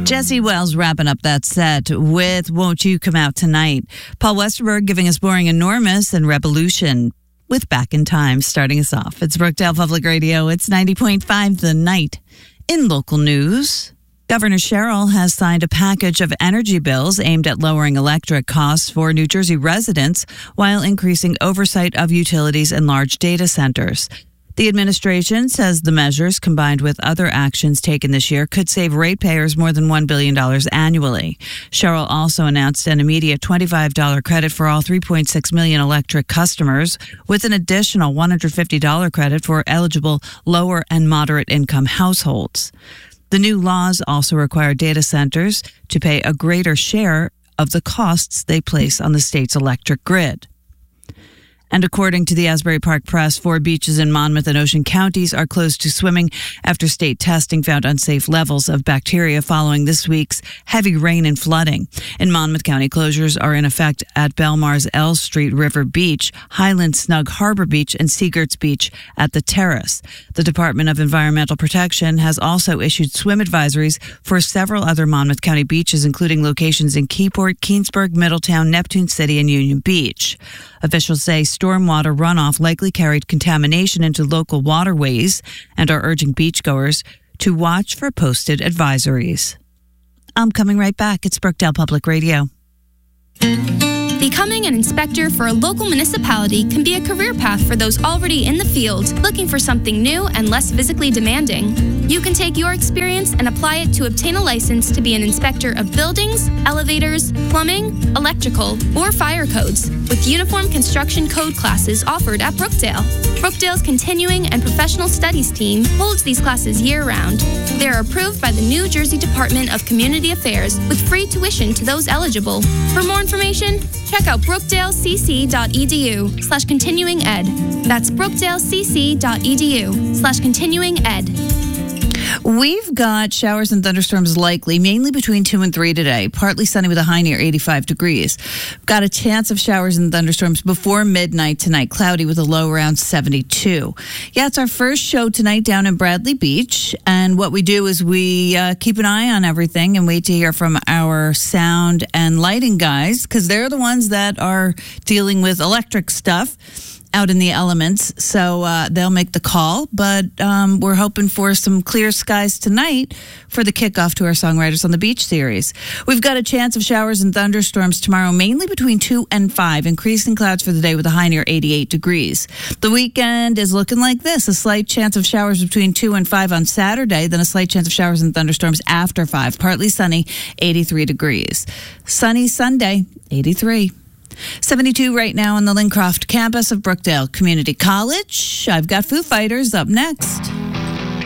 Jesse Wells wrapping up that set with Won't You Come Out Tonight. Paul Westerberg giving us Boring Enormous and Revolution with Back in Time starting us off. It's Brookdale Public Radio. It's 90.5 The Night. In local news, Governor Sherrill has signed a package of energy bills aimed at lowering electric costs for New Jersey residents while increasing oversight of utilities and large data centers. The administration says the measures, combined with other actions taken this year, could save ratepayers more than $1 billion annually. Sherrill also announced an immediate $25 credit for all 3.6 million electric customers, with an additional $150 credit for eligible lower and moderate income households. The new laws also require data centers to pay a greater share of the costs they place on the state's electric grid. And according to the Asbury Park Press, 4 beaches in Monmouth and Ocean counties are closed to swimming after state testing found unsafe levels of bacteria following this week's heavy rain and flooding. In Monmouth County, closures are in effect at Belmar's L Street River Beach, Highland Snug Harbor Beach, and Seagerts Beach at the Terrace. The Department of Environmental Protection has also issued swim advisories for several other Monmouth County beaches, including locations in Keyport, Keensburg, Middletown, Neptune City, and Union Beach. Officials say stormwater runoff likely carried contamination into local waterways and are urging beachgoers to watch for posted advisories. I'm coming right back. It's Brookdale Public Radio. Becoming an inspector for a local municipality can be a career path for those already in the field, looking for something new and less physically demanding. You can take your experience and apply it to obtain a license to be an inspector of buildings, elevators, plumbing, electrical, or fire codes, with uniform construction code classes offered at Brookdale. Brookdale's Continuing and Professional Studies team holds these classes year-round. They are approved by the New Jersey Department of Community Affairs with free tuition to those eligible. For more information, check out brookdalecc.edu/continuinged. That's brookdalecc.edu/continuinged. We've got showers and thunderstorms likely, mainly between 2 and 3 today. Partly sunny with a high near 85 degrees. Got a chance of showers and thunderstorms before midnight tonight. Cloudy with a low around 72. Yeah, it's our first show tonight down in Bradley Beach. And what we do is we keep an eye on everything and wait to hear from our sound and lighting guys, because they're the ones that are dealing with electric stuff out in the elements, so they'll make the call. But we're hoping for some clear skies tonight for the kickoff to our Songwriters on the Beach series. We've got a chance of showers and thunderstorms tomorrow, mainly between 2 and 5, increasing clouds for the day with a high near 88 degrees. The weekend is looking like this: a slight chance of showers between 2 and 5 on Saturday, then a slight chance of showers and thunderstorms after 5. Partly sunny, 83 degrees. Sunny Sunday, 83. 72 right now on the Lincroft campus of Brookdale Community College. I've got Foo Fighters up next.